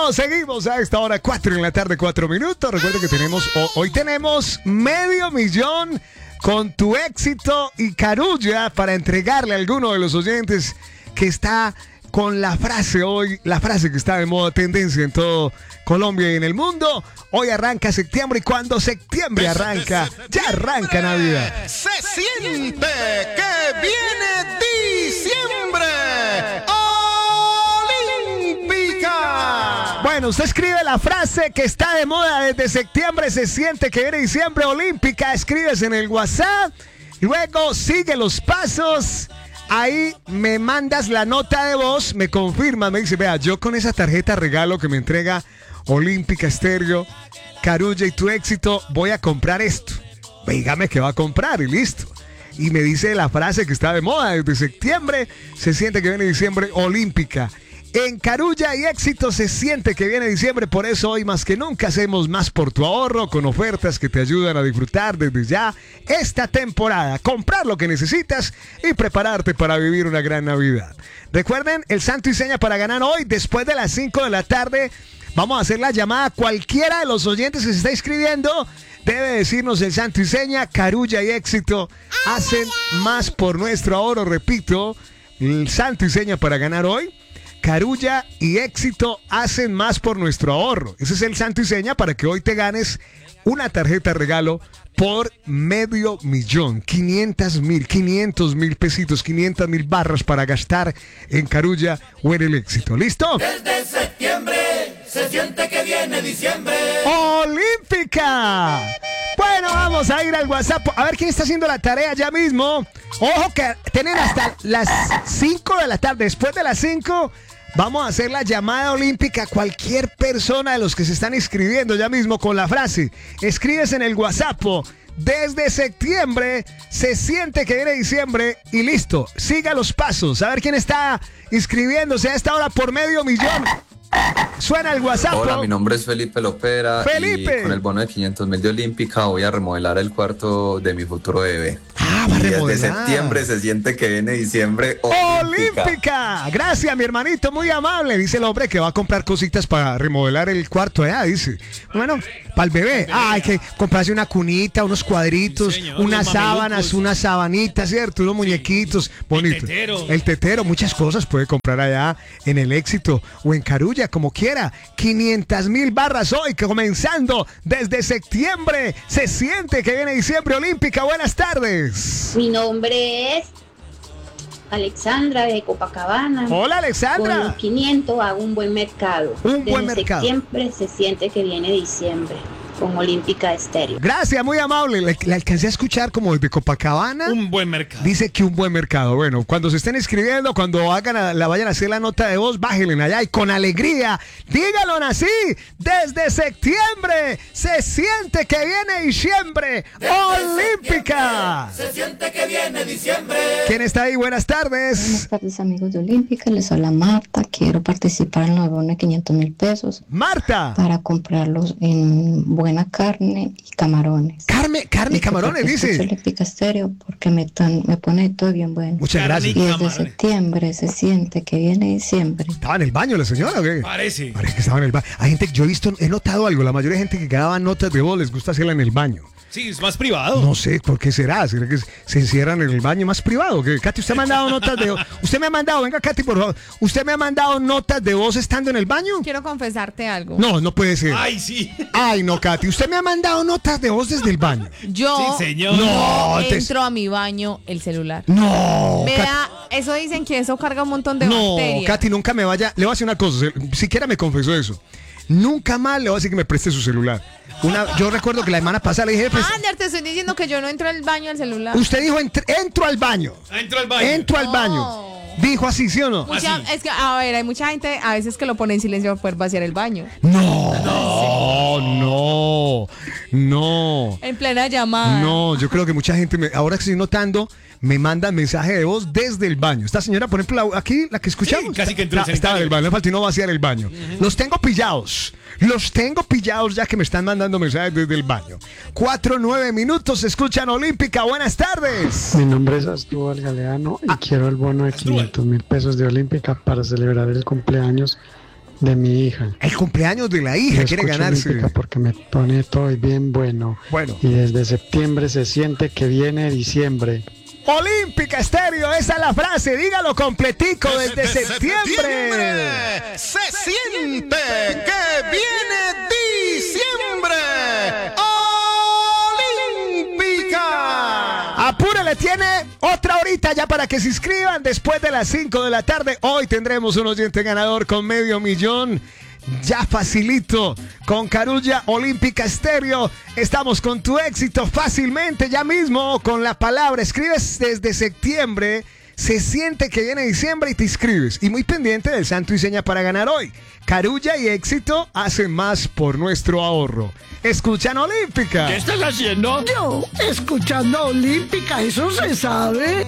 Seguimos a esta hora, 4 de la tarde, 4 minutos. Recuerden que hoy tenemos $500,000 con tu éxito y Carulla para entregarle a alguno de los oyentes que está con la frase hoy, la frase que está de moda, tendencia en todo Colombia y en el mundo. Hoy arranca septiembre y cuando septiembre arranca, ya arranca Navidad. Se siente que viene diciembre. Olímpica. Bueno, usted escribe la frase que está de moda desde septiembre, se siente que viene diciembre, Olímpica. Escribes en el WhatsApp, luego sigue los pasos. Ahí me mandas la nota de voz, me confirmas, me dice, vea, yo con esa tarjeta regalo que me entrega Olímpica Estéreo, Carulla y tu éxito, voy a comprar esto. Dígame que va a comprar y listo. Y me dice la frase que está de moda desde septiembre, se siente que viene diciembre, Olímpica. En Carulla y éxito se siente que viene diciembre, por eso hoy más que nunca hacemos más por tu ahorro con ofertas que te ayudan a disfrutar desde ya esta temporada, comprar lo que necesitas y prepararte para vivir una gran Navidad. Recuerden, el santo y seña para ganar hoy después de las 5 de la tarde. Vamos a hacer la llamada a cualquiera de los oyentes que se está inscribiendo. Debe decirnos el santo y seña, Carulla y éxito hacen más por nuestro ahorro. Repito, el santo y seña para ganar hoy. Carulla y éxito hacen más por nuestro ahorro. Ese es el santo y seña para que hoy te ganes una tarjeta regalo por $500,000, 500,000 pesitos, 500,000 barras para gastar en Carulla o en el éxito. ¿Listo? Desde septiembre se siente que viene diciembre. ¡Olímpica! Bueno, vamos a ir al WhatsApp. A ver quién está haciendo la tarea ya mismo. Ojo que tienen hasta las 5 de la tarde. Después de las 5 vamos a hacer la llamada olímpica a cualquier persona de los que se están inscribiendo ya mismo con la frase. Escribes en el WhatsApp. Desde septiembre se siente que viene diciembre y listo. Siga los pasos. A ver quién está inscribiéndose a esta hora por $500,000. Suena el WhatsApp. Hola, mi nombre es Felipe Lopera. Felipe. Y con el bono de 500,000 de Olímpica voy a remodelar el cuarto de mi futuro bebé. Va a Y remodelar. desde septiembre se siente que viene diciembre. ¡Olímpica! Gracias, mi hermanito, muy amable. Dice el hombre que va a comprar cositas para remodelar el cuarto allá, dice. Bueno, para el bebé. Hay que comprarse una cunita, unos cuadritos, Sí, señor, unas unos sábanas, mamelucos. unas sabanitas, ¿cierto? Unos muñequitos bonitos. El tetero, muchas cosas puede comprar allá en el éxito o en Carulla, como quiera. 500,000 barras hoy, comenzando desde septiembre. Se siente que viene diciembre, Olímpica. Buenas tardes. Mi nombre es Alexandra de Copacabana. Hola, Con Alexandra. los 500 hago un buen mercado. Un buen Desde mercado. septiembre se siente que viene diciembre con Olímpica Estéreo. Gracias, muy amable. Le alcancé a escuchar como desde Copacabana. Un buen mercado. Dice que un buen mercado. Bueno, cuando se estén escribiendo, cuando la vayan a hacer la nota de voz, bájenle allá y con alegría, díganlo así. Desde septiembre se siente que viene diciembre. Olímpica. Se siente que viene diciembre. ¿Quién está ahí? Buenas tardes. Buenas tardes, amigos de Olímpica, les habla Marta. Quiero participar en los bonos de 500,000 pesos Marta. para comprarlos en buena carne y camarones. Carne y camarones, Escucho dice. Olímpica Estéreo porque me pone todo bien bueno. Muchas Carne gracias. Y desde camarones. septiembre se siente que viene diciembre. ¿Estaba en el baño la señora o qué? Parece. Parece que estaba en el baño. Hay gente, yo he notado algo. La mayoría de gente que graba notas de voz les gusta hacerla en el baño. Sí, es más privado. No sé por qué será. ¿Será que se encierran en el baño más privado? ¿Qué? Katy, usted me ha mandado notas de voz. Usted me ha mandado, venga, Katy, por favor. ¿Usted me ha mandado notas de voz estando en el baño? Quiero confesarte algo. No, no puede ser. Ay, sí. Ay, no, Katy. Usted me ha mandado notas de voz desde el baño. Yo Sí, señor. No, entro a mi baño el celular. No, Me Katy. da, eso dicen que eso carga un montón de No, bacterias. Katy, nunca me vaya. Le voy a decir una cosa. Siquiera me confesó eso. Nunca más le voy a decir que me preste su celular. Yo recuerdo que la semana pasada le dije, pues, Ander, te estoy diciendo que yo no entro al baño al celular. usted dijo, entro al baño. Entro al baño. Entro al No. baño. Dijo así, ¿sí o no? Mucha- así. es que, a ver, hay mucha gente a veces que lo pone en silencio para poder vaciar el baño. No. En plena llamada. No, yo creo que mucha gente, ahora que estoy notando, me manda mensaje de voz desde el baño. Esta señora, por ejemplo, aquí, la que escuchamos. Sí, casi que entró al estaba en el sanitario. baño, le faltó no vaciar el baño. Los tengo pillados ya que me están mandando mensajes desde el baño. 4-9 minutos, escuchan Olímpica, buenas tardes. Mi nombre es Astúbal Galeano y quiero el bono de 500,000 pesos de Olímpica para celebrar el cumpleaños de mi hija. El cumpleaños de la hija Yo quiere escucho ganarse. Olímpica porque me pone todo bien bueno. Bueno. Y desde septiembre se siente que viene diciembre. Olímpica Estéreo, esa es la frase, dígalo completico desde septiembre. Se siente que viene diciembre. Olímpica. Apúrele, tiene otra horita ya para que se inscriban después de las 5 de la tarde. Hoy tendremos un oyente ganador con $500,000. Ya facilito, con Carulla Olímpica Estéreo. Estamos con tu éxito fácilmente ya mismo con la palabra. Escribes desde septiembre, se siente que viene diciembre y te inscribes. Y muy pendiente del santo y seña para ganar hoy. Carulla y éxito hacen más por nuestro ahorro. Escuchan Olímpica. ¿Qué estás haciendo? Yo, escuchando Olímpica, eso se sabe.